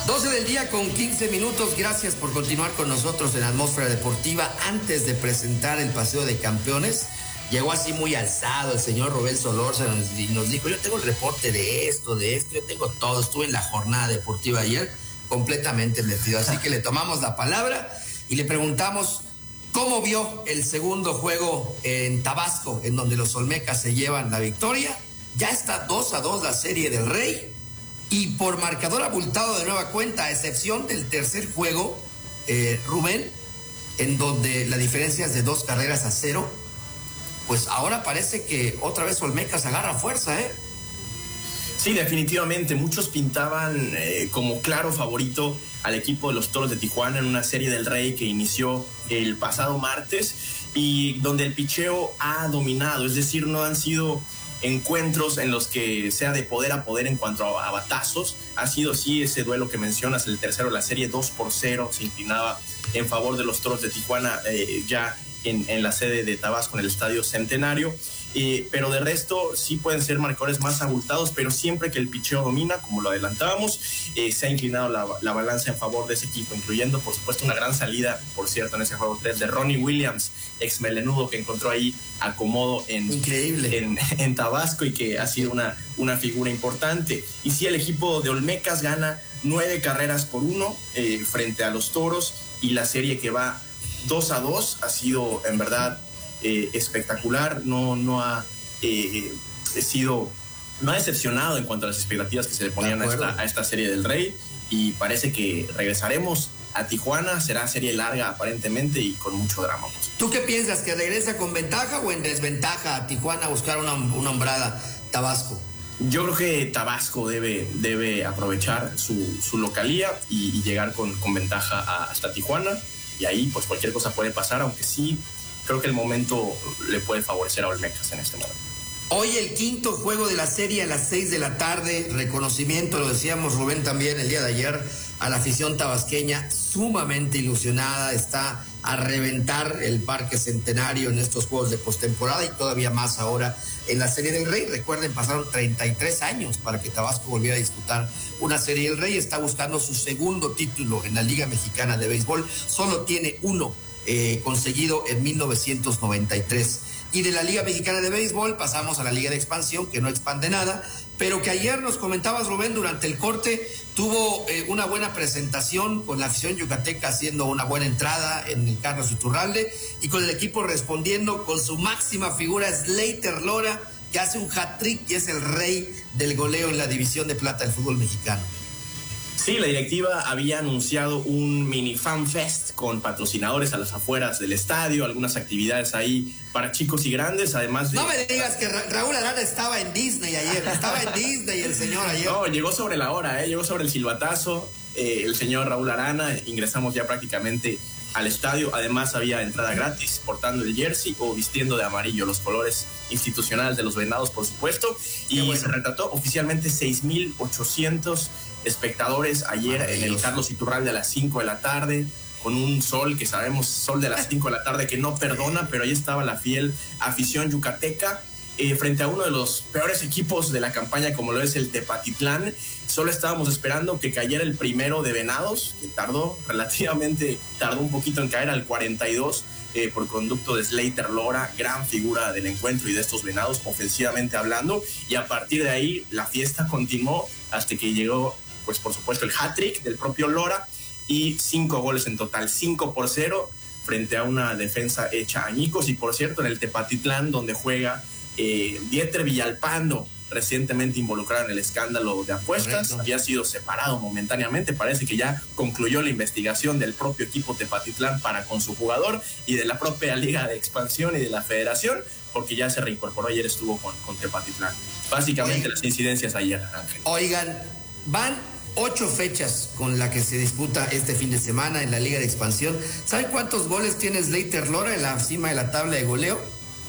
12 del día con 15 minutos. Gracias por continuar con nosotros en Atmósfera Deportiva. Antes de presentar el paseo de campeones, llegó así muy alzado el señor Robel Solórzano y nos dijo: yo tengo el reporte de esto, yo tengo todo. Estuve en la jornada deportiva ayer completamente metido, así que le tomamos la palabra y le preguntamos cómo vio el segundo juego en Tabasco, en donde los Olmecas se llevan la victoria. Ya está 2-2 la Serie del Rey. Y por marcador abultado de nueva cuenta, a excepción del tercer juego, Rubén, en donde la diferencia es de 2-0, pues ahora parece que otra vez Olmecas agarra fuerza, ¿eh? Sí, definitivamente. Muchos pintaban como claro favorito al equipo de los Toros de Tijuana en una Serie del Rey que inició el pasado martes y donde el picheo ha dominado, es decir, no han sido encuentros en los que sea de poder a poder en cuanto a batazos. Ha sido sí ese duelo que mencionas, el tercero de la serie, 2-0, se inclinaba en favor de los Toros de Tijuana ya en la sede de Tabasco, en el Estadio Centenario. Pero de resto sí pueden ser marcadores más abultados, pero siempre que el picheo domina, como lo adelantábamos, se ha inclinado la balanza en favor de ese equipo, incluyendo por supuesto una gran salida, por cierto, en ese juego 3 de Ronnie Williams, ex melenudo, que encontró ahí acomodo en Tabasco y que ha sido una figura importante. Y sí, el equipo de Olmecas gana 9-1 frente a los Toros, y la serie que va 2-2 ha sido en verdad espectacular. No ha decepcionado en cuanto a las expectativas que se le ponían a esta Serie del Rey, y parece que regresaremos a Tijuana. Será serie larga aparentemente y con mucho drama. ¿Tú qué piensas? ¿Que regresa con ventaja o en desventaja a Tijuana a buscar una hombrada Tabasco? Yo creo que Tabasco debe aprovechar su localía y llegar con ventaja hasta Tijuana, y ahí pues cualquier cosa puede pasar, aunque sí creo que el momento le puede favorecer a Olmecas en este momento. Hoy el quinto juego de la serie a las 6 de la tarde, reconocimiento, lo decíamos Rubén también el día de ayer, a la afición tabasqueña, sumamente ilusionada, está a reventar el Parque Centenario en estos juegos de postemporada y todavía más ahora en la Serie del Rey. Recuerden, pasaron 33 años para que Tabasco volviera a disputar una Serie del Rey. Está buscando su segundo título en la Liga Mexicana de Béisbol, solo tiene uno conseguido en 1993. Y de la Liga Mexicana de Béisbol pasamos a la Liga de Expansión, que no expande nada, pero que ayer nos comentabas, Rubén, durante el corte, tuvo una buena presentación con la afición yucateca haciendo una buena entrada en el Carlos Iturralde y con el equipo respondiendo con su máxima figura, Slater Lora, que hace un hat-trick y es el rey del goleo en la división de plata del fútbol mexicano. Sí, la directiva había anunciado un mini fan fest con patrocinadores a las afueras del estadio, algunas actividades ahí para chicos y grandes, además de... No me digas que Raúl Arana estaba en Disney ayer, el señor ayer. No, llegó sobre la hora, llegó sobre el silbatazo, el señor Raúl Arana, ingresamos ya prácticamente al estadio. Además había entrada gratis portando el jersey o vistiendo de amarillo, los colores institucionales de los Venados, por supuesto, y bueno, se retrató oficialmente 6,800 espectadores ayer en el Carlos Iturralde a las 5 de la tarde, con un sol que sabemos, sol de las 5 de la tarde que no perdona, pero ahí estaba la fiel afición yucateca, frente a uno de los peores equipos de la campaña, como lo es el Tepatitlán. Solo estábamos esperando que cayera el primero de Venados, que tardó un poquito en caer al 42, por conducto de Slater Lora, gran figura del encuentro y de estos Venados, ofensivamente hablando, y a partir de ahí la fiesta continuó hasta que llegó, pues por supuesto, el hat-trick del propio Lora y 5 goles en total, 5-0 frente a una defensa hecha añicos. Y por cierto, en el Tepatitlán, donde juega Dieter Villalpando, recientemente involucrado en el escándalo de apuestas. Correcto. Había sido separado momentáneamente, parece que ya concluyó la investigación del propio equipo Tepatitlán para con su jugador y de la propia Liga de Expansión y de la Federación, porque ya se reincorporó, ayer estuvo con Tepatitlán. Básicamente las incidencias ayer, Ángel. Oigan, van 8 fechas con la que se disputa este fin de semana en la Liga de Expansión. ¿Saben cuántos goles tiene Slater Lora en la cima de la tabla de goleo?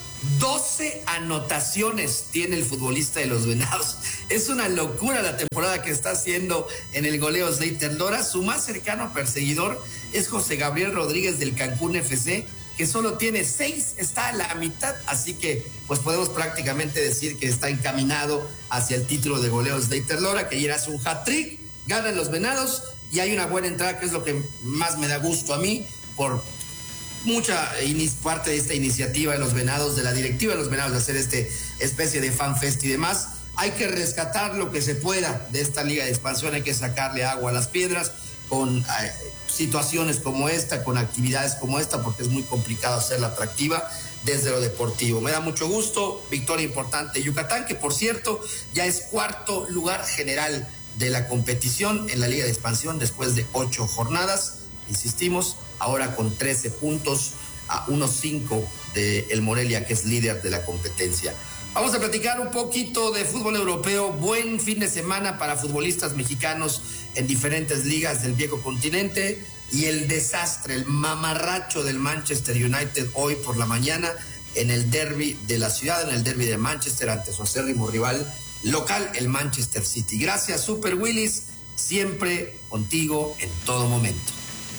12 anotaciones tiene el futbolista de los Venados. Es una locura la temporada que está haciendo en el goleo Slater Lora. Su más cercano perseguidor es José Gabriel Rodríguez del Cancún FC, que solo tiene 6, está a la mitad, así que pues podemos prácticamente decir que está encaminado hacia el título de goleo Slater Lora, que ayer hace un hat-trick, ganan los Venados y hay una buena entrada, que es lo que más me da gusto a mí, por mucha parte de esta iniciativa de los Venados, de la directiva de los Venados, de hacer especie de fanfest y demás. Hay que rescatar lo que se pueda de esta liga de expansión, hay que sacarle agua a las piedras con situaciones como esta, con actividades como esta, porque es muy complicado hacerla atractiva desde lo deportivo. Me da mucho gusto, victoria importante de Yucatán, que por cierto ya es cuarto lugar general de la competición en la liga de expansión después de 8 jornadas. Insistimos, ahora con 13 puntos a 1-5 de el Morelia, que es líder de la competencia. Vamos a platicar un poquito de fútbol europeo. Buen fin de semana para futbolistas mexicanos en diferentes ligas del viejo continente, y el desastre, el mamarracho del Manchester United hoy por la mañana en el derbi de la ciudad, en el derbi de Manchester, ante su acérrimo rival local, el Manchester City. Gracias, Super Willis, siempre contigo en todo momento.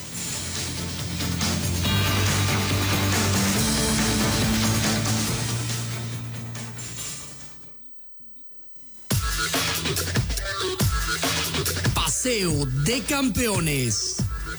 Paseo de Campeones.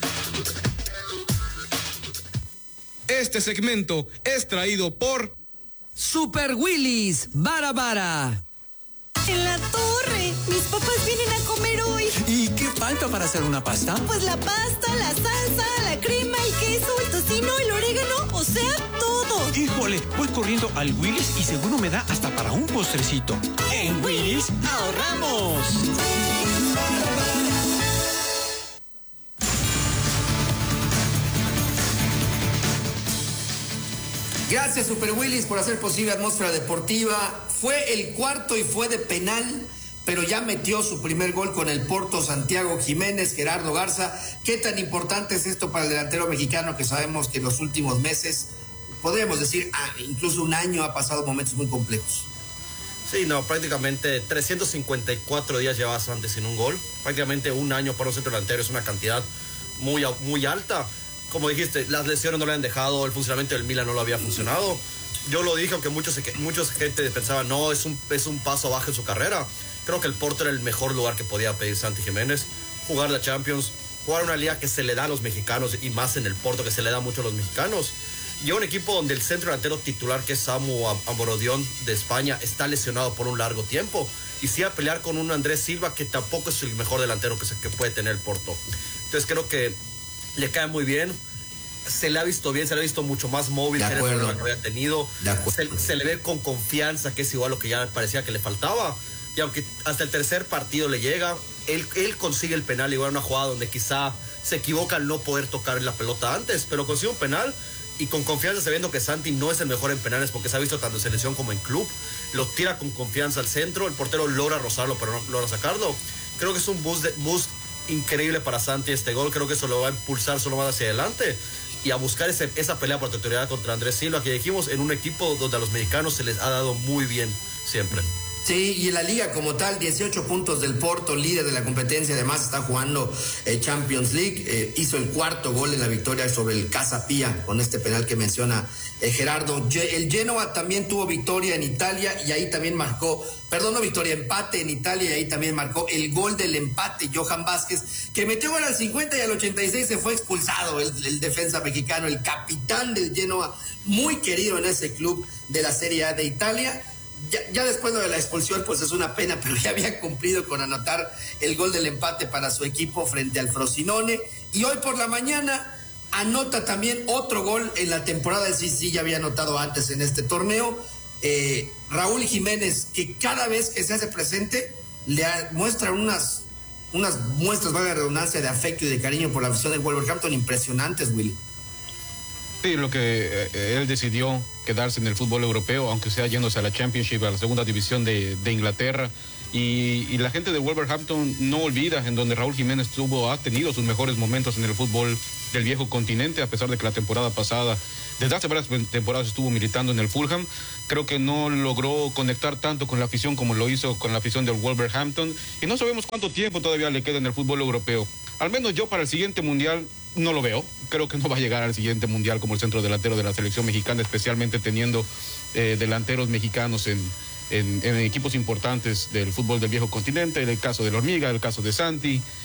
Este segmento es traído por Super Willis, Bara Bara. En la torre, mis papás vienen a comer hoy. ¿Y qué falta para hacer una pasta? Pues la pasta, la salsa, la crema, el queso, el tocino, el orégano, o sea, todo. Híjole, voy corriendo al Willis y seguro me da hasta para un postrecito. En Willis ahorramos. Gracias, Super Willis, por hacer posible atmósfera deportiva. Fue el cuarto y fue de penal, pero ya metió su primer gol con el Porto Santiago Jiménez, Gerardo Garza. ¿Qué tan importante es esto para el delantero mexicano, que sabemos que en los últimos meses, podríamos decir incluso un año, ha pasado momentos muy complejos? Sí, no, prácticamente 354 días llevaba Santi sin un gol. Prácticamente un año para un centro delantero es una cantidad muy, muy alta. Como dijiste, las lesiones no le han dejado, el funcionamiento del Milan no lo había funcionado. Yo lo dije, aunque mucha gente pensaba, no, es un paso abajo en su carrera. Creo que el Porto era el mejor lugar que podía pedir Santi Jiménez. Jugar la Champions, jugar una liga que se le da a los mexicanos, y más en el Porto, que se le da mucho a los mexicanos. Y un equipo donde el centro delantero titular, que es Samu Amorodión de España, está lesionado por un largo tiempo. Y sí a pelear con un Andrés Silva, que tampoco es el mejor delantero que puede tener el Porto. Entonces creo que le cae muy bien, se le ha visto bien, se le ha visto mucho más móvil que lo que había tenido, se le ve con confianza, que es igual lo que ya parecía que le faltaba, y aunque hasta el tercer partido le llega, él consigue el penal, igual una jugada donde quizá se equivoca al no poder tocar la pelota antes, pero consigue un penal, y con confianza, sabiendo que Santi no es el mejor en penales, porque se ha visto tanto en selección como en club, lo tira con confianza al centro, el portero logra rozarlo, pero no logra sacarlo. Creo que es un boost increíble para Santi este gol. Creo que eso lo va a impulsar solo más hacia adelante y a buscar esa pelea por titularidad contra Andrés Silva, que dijimos, en un equipo donde a los mexicanos se les ha dado muy bien siempre. Sí, y en la liga como tal, 18 puntos del Porto, líder de la competencia, además está jugando Champions League, hizo el cuarto gol en la victoria sobre el Casa Pia con este penal que menciona Gerardo. El Genoa también tuvo victoria en Italia y ahí también empate en Italia, y ahí también marcó el gol del empate Johan Vázquez, que metió gol al 50 y al 86 se fue expulsado el defensa mexicano, el capitán del Genoa, muy querido en ese club de la Serie A de Italia. Ya después de la expulsión, pues es una pena, pero ya había cumplido con anotar el gol del empate para su equipo frente al Frosinone. Y hoy por la mañana anota también otro gol en la temporada. Sí, ya había anotado antes en este torneo. Raúl Jiménez, que cada vez que se hace presente, le muestran unas muestras, valga la redundancia, de afecto y de cariño por la afición del Wolverhampton impresionantes, Willy. Sí, lo que él decidió quedarse en el fútbol europeo, aunque sea yéndose a la Championship, a la segunda división de Inglaterra. Y la gente de Wolverhampton no olvida en donde Raúl Jiménez ha tenido sus mejores momentos en el fútbol del viejo continente, a pesar de que la temporada pasada, desde hace varias temporadas, estuvo militando en el Fulham. Creo que no logró conectar tanto con la afición como lo hizo con la afición del Wolverhampton, y no sabemos cuánto tiempo todavía le queda en el fútbol europeo. Al menos yo para el siguiente mundial no lo veo. Creo que no va a llegar al siguiente mundial como el centro delantero de la selección mexicana, especialmente teniendo delanteros mexicanos en equipos importantes del fútbol del viejo continente, el caso de la Hormiga, el caso de Santi.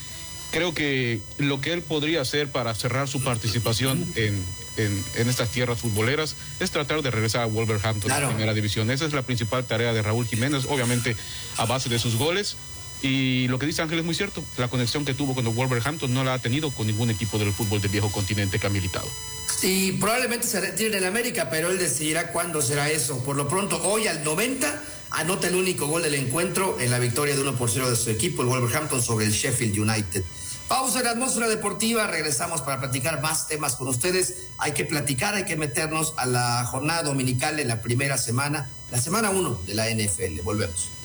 Creo que lo que él podría hacer para cerrar su participación en estas tierras futboleras es tratar de regresar a Wolverhampton a la primera división. Esa es la principal tarea de Raúl Jiménez, obviamente a base de sus goles. Y lo que dice Ángel es muy cierto, la conexión que tuvo con el Wolverhampton no la ha tenido con ningún equipo del fútbol del viejo continente que ha militado. Y probablemente se retire en América, pero él decidirá cuándo será eso. Por lo pronto, hoy al 90, anota el único gol del encuentro en la victoria de 1-0 de su equipo, el Wolverhampton, sobre el Sheffield United. Pausa en la atmósfera deportiva, regresamos para platicar más temas con ustedes. Hay que platicar, hay que meternos a la jornada dominical en la primera semana, la semana 1 de la NFL. Volvemos.